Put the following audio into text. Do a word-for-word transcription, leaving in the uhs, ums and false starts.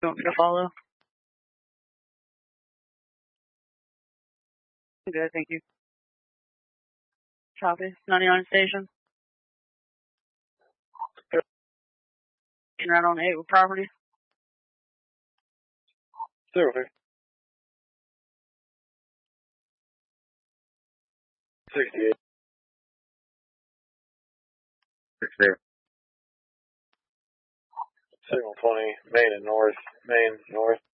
You want me to follow? Good, thank you. Copy. ninety-nine station. Right on eight with property. Zero here. sixty-eight. six there. Signal twenty, main and north, main, north.